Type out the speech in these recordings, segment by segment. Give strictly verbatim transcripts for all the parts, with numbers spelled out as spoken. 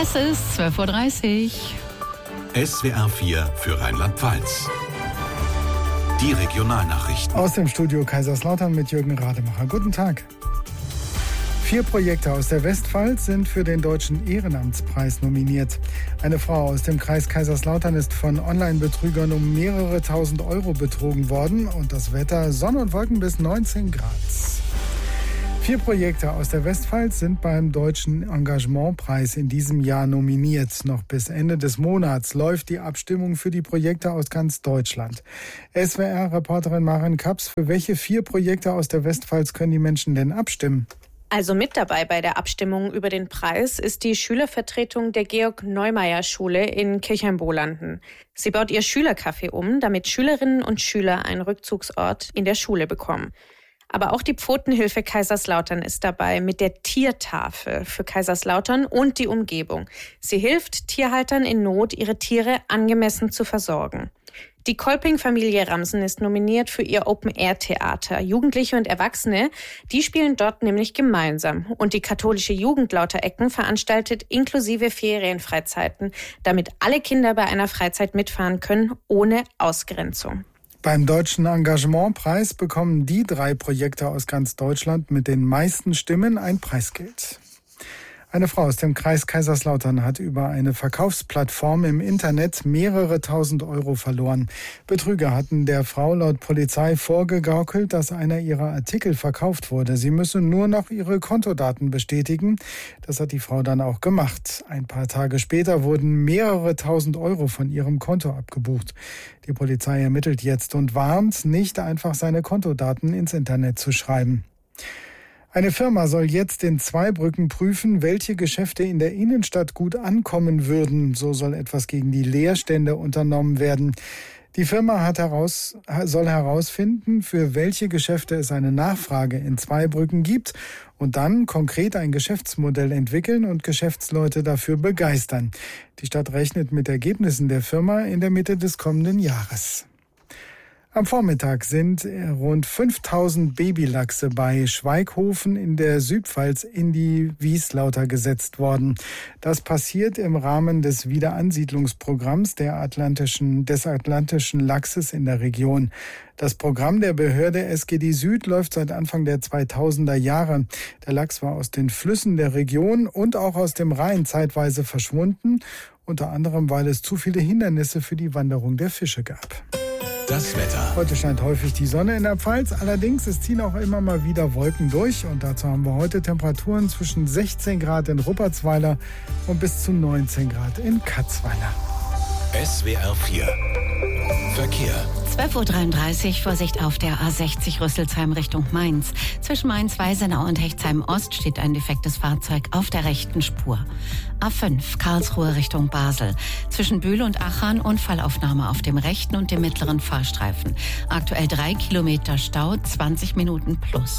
Es ist zwölf Uhr dreißig. S W R vier für Rheinland-Pfalz. Die Regionalnachrichten. Aus dem Studio Kaiserslautern mit Jürgen Rademacher. Guten Tag. Vier Projekte aus der Westpfalz sind für den Deutschen Ehrenamtspreis nominiert. Eine Frau aus dem Kreis Kaiserslautern ist von Online-Betrügern um mehrere tausend Euro betrogen worden. Und das Wetter: Sonne und Wolken bis neunzehn Grad. Vier Projekte aus der Westpfalz sind beim Deutschen Engagementpreis in diesem Jahr nominiert. Noch bis Ende des Monats läuft die Abstimmung für die Projekte aus ganz Deutschland. S W R-Reporterin Maren Kaps, für welche vier Projekte aus der Westpfalz können die Menschen denn abstimmen? Also mit dabei bei der Abstimmung über den Preis ist die Schülervertretung der Georg-Neumeier-Schule in Kirchheim-Bolanden. Sie baut ihr Schülercafé um, damit Schülerinnen und Schüler einen Rückzugsort in der Schule bekommen. Aber auch die Pfotenhilfe Kaiserslautern ist dabei mit der Tiertafel für Kaiserslautern und die Umgebung. Sie hilft Tierhaltern in Not, ihre Tiere angemessen zu versorgen. Die Kolping-Familie Ramsen ist nominiert für ihr Open-Air-Theater. Jugendliche und Erwachsene, die spielen dort nämlich gemeinsam. Und die katholische Jugend Lauterecken veranstaltet inklusive Ferienfreizeiten, damit alle Kinder bei einer Freizeit mitfahren können, ohne Ausgrenzung. Beim Deutschen Engagementpreis bekommen die drei Projekte aus ganz Deutschland mit den meisten Stimmen ein Preisgeld. Eine Frau aus dem Kreis Kaiserslautern hat über eine Verkaufsplattform im Internet mehrere tausend Euro verloren. Betrüger hatten der Frau laut Polizei vorgegaukelt, dass einer ihrer Artikel verkauft wurde. Sie müsse nur noch ihre Kontodaten bestätigen. Das hat die Frau dann auch gemacht. Ein paar Tage später wurden mehrere tausend Euro von ihrem Konto abgebucht. Die Polizei ermittelt jetzt und warnt, nicht einfach seine Kontodaten ins Internet zu schreiben. Eine Firma soll jetzt in Zweibrücken prüfen, welche Geschäfte in der Innenstadt gut ankommen würden. So soll etwas gegen die Leerstände unternommen werden. Die Firma hat heraus, soll herausfinden, für welche Geschäfte es eine Nachfrage in Zweibrücken gibt und dann konkret ein Geschäftsmodell entwickeln und Geschäftsleute dafür begeistern. Die Stadt rechnet mit Ergebnissen der Firma in der Mitte des kommenden Jahres. Am Vormittag sind rund fünftausend Babylachse bei Schweighofen in der Südpfalz in die Wieslauter gesetzt worden. Das passiert im Rahmen des Wiederansiedlungsprogramms der Atlantischen, des Atlantischen Lachses in der Region. Das Programm der Behörde S G D Süd läuft seit Anfang der zweitausender Jahre. Der Lachs war aus den Flüssen der Region und auch aus dem Rhein zeitweise verschwunden, unter anderem, weil es zu viele Hindernisse für die Wanderung der Fische gab. Das Wetter. Heute scheint häufig die Sonne in der Pfalz, allerdings es ziehen auch immer mal wieder Wolken durch und dazu haben wir heute Temperaturen zwischen sechzehn Grad in Ruppertsweiler und bis zu neunzehn Grad in Katzweiler. S W R vier Verkehr. zwölf Uhr dreiunddreißig, Vorsicht auf der A sechzig Rüsselsheim Richtung Mainz. Zwischen Mainz-Weisenau und Hechtsheim-Ost steht ein defektes Fahrzeug auf der rechten Spur. A fünf, Karlsruhe Richtung Basel. Zwischen Bühl und Achern Unfallaufnahme auf dem rechten und dem mittleren Fahrstreifen. Aktuell drei Kilometer Stau, zwanzig Minuten plus.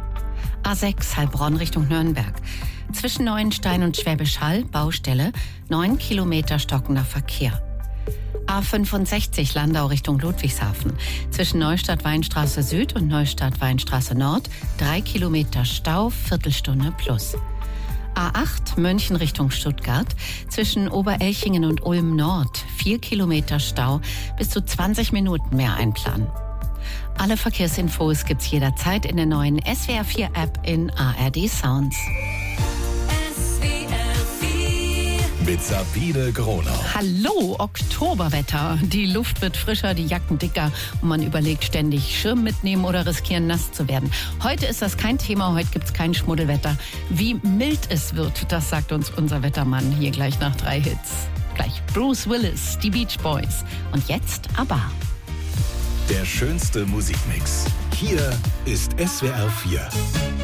A sechs, Heilbronn Richtung Nürnberg. Zwischen Neuenstein und Schwäbisch Hall, Baustelle, neun Kilometer stockender Verkehr. A fünfundsechzig Landau Richtung Ludwigshafen. Zwischen Neustadt-Weinstraße Süd und Neustadt-Weinstraße Nord drei Kilometer Stau, Viertelstunde plus. A acht München Richtung Stuttgart. Zwischen Oberelchingen und Ulm Nord vier Kilometer Stau, bis zu zwanzig Minuten mehr einplanen. Alle Verkehrsinfos gibt's jederzeit in der neuen S W R vier App in A R D Sounds. Mit Sabine Gronau. Hallo, Oktoberwetter. Die Luft wird frischer, die Jacken dicker und man überlegt ständig, Schirm mitnehmen oder riskieren, nass zu werden. Heute ist das kein Thema, heute gibt's kein Schmuddelwetter. Wie mild es wird, das sagt uns unser Wettermann hier gleich nach drei Hits. Gleich Bruce Willis, die Beach Boys und jetzt ABBA. Der schönste Musikmix. Hier ist S W R vier.